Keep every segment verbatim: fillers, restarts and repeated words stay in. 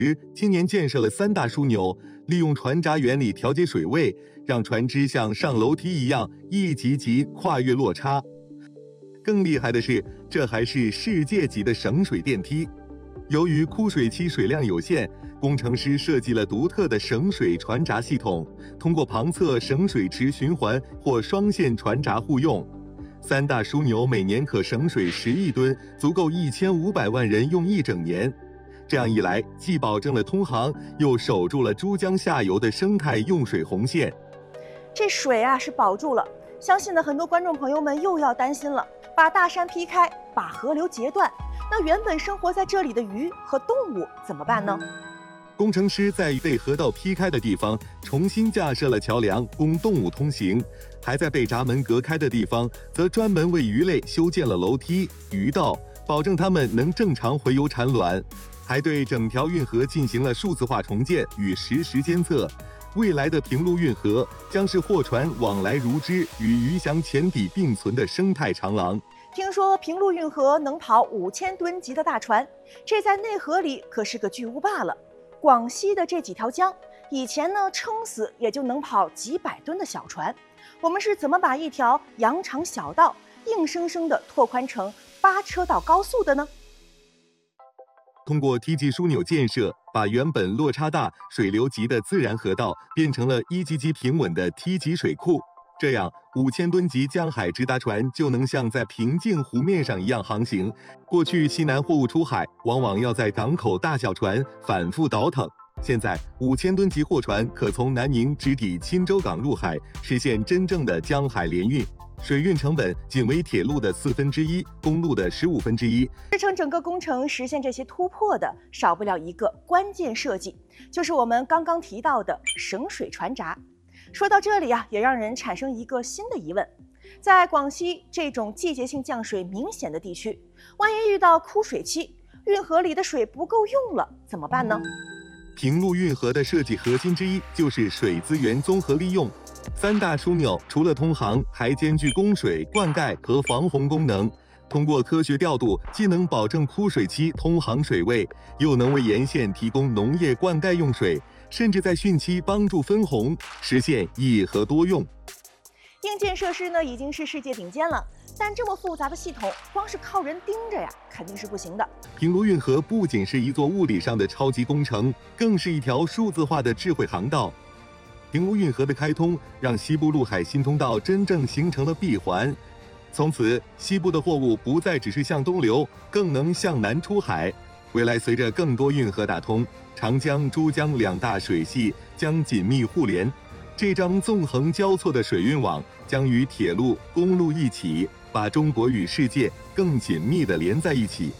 今年建设了三大枢纽，利用船闸原理调节水位，让船只像上楼梯一样一级级跨越落差。更厉害的是，这还是世界级的省水电梯。由于枯水期水量有限，工程师设计了独特的省水船闸系统，通过旁侧省水池循环或双线船闸互用。三大枢纽每年可省水十亿吨，足够一千五百万人用一整年。这样一来，既保证了通航，又守住了珠江下游的生态用水红线。 这水啊是保住了，相信呢很多观众朋友们又要担心了，把大山劈开，把河流截断，那原本生活在这里的鱼和动物怎么办呢？ 工程师在被河道劈开的地方重新架设了桥梁，供动物通行；还在被闸门隔开的地方，则专门为鱼类修建了楼梯、鱼道，保证它们能正常洄游产卵。还对整条运河进行了数字化重建与实时监测。未来的平陆运河将是货船往来如织、与鱼翔浅底并存的生态长廊。 听说平陆运河能跑五千吨级的大船，这在内河里可是个巨无霸了。广西的这几条江，以前呢撑死也就能跑几百吨的小船，我们是怎么把一条羊肠小道硬生生地拓宽成八车道高速的呢？ 通过梯级枢纽建设，把原本落差大、水流急的自然河道变成了一级级平稳的梯级水库。这样，五千吨级江海直达船就能像在平静湖面上一样航行。过去西南货物出海，往往要在港口大小船反复倒腾。现在，五千吨级货船可从南宁直抵钦州港入海，实现真正的江海联运。水运成本仅为铁路的四分之一，公路的十五分之一。 支撑整个工程实现这些突破的，少不了一个关键设计，就是我们刚刚提到的省水船闸。说到这里啊，也让人产生一个新的疑问：在广西这种季节性降水明显的地区，万一遇到枯水期，运河里的水不够用了，怎么办呢？ 平陆运河的设计核心之一就是水资源综合利用。三大枢纽除了通航，还兼具供水、灌溉和防洪功能。通过科学调度，既能保证枯水期通航水位，又能为沿线提供农业灌溉用水，甚至在汛期帮助分洪，实现一河多用。 硬件设施呢已经是世界顶尖了，但这么复杂的系统，光是靠人盯着呀，肯定是不行的。 平陆运河不仅是一座物理上的超级工程，更是一条数字化的智慧航道。平陆运河的开通，让西部陆海新通道真正形成了闭环。从此，西部的货物不再只是向东流，更能向南出海。未来，随着更多运河打通，长江、珠江两大水系将紧密互联。这张纵横交错的水运网将与铁路、公路一起，把中国与世界更紧密地连在一起。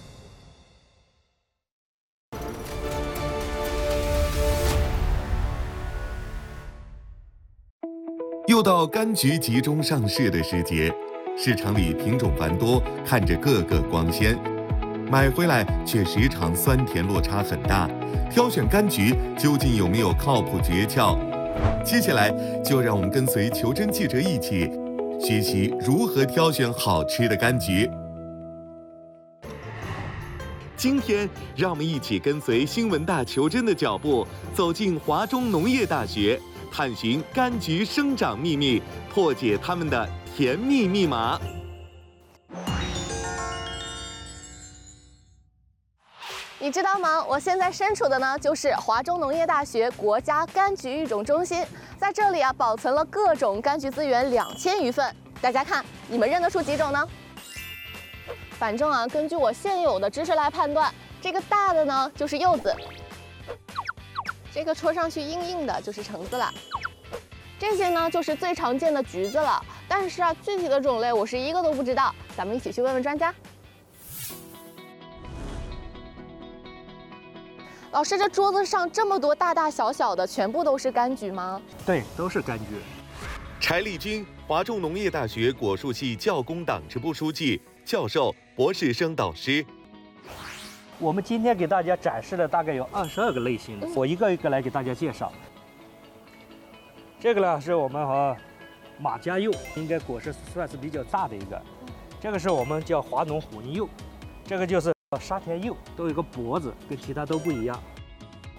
又到柑橘集中上市的时节，市场里品种繁多，看着个个光鲜，买回来却时常酸甜落差很大。挑选柑橘究竟有没有靠谱诀窍？接下来就让我们跟随求真记者一起学习如何挑选好吃的柑橘。今天，让我们一起跟随新闻大求真的脚步，走进华中农业大学。探寻柑橘生长秘密，破解它们的甜蜜密码。 你知道吗？我现在身处的呢，就是华中农业大学国家柑橘育种中心，在这里啊，保存了各种柑橘资源两千余份。大家看，你们认得出几种呢？反正啊，根据我现有的知识来判断，这个大的呢就是柚子。这个戳上去硬硬的就是橙子了，这些呢就是最常见的橘子了。但是啊，具体的种类我是一个都不知道，咱们一起去问问专家。老师，这桌子上这么多大大小小的，全部都是柑橘吗？ 对，都是柑橘。 柴丽君，华中农业大学果树系教工党支部书记、教授、博士生导师。 我们今天给大家展示的大概有二十二个类型的，我一个一个来给大家介绍。这个呢是我们和马家柚，应该果实算是比较大的一个。这个是我们叫华农混柚，这个就是沙田柚，都有个脖子，跟其他都不一样。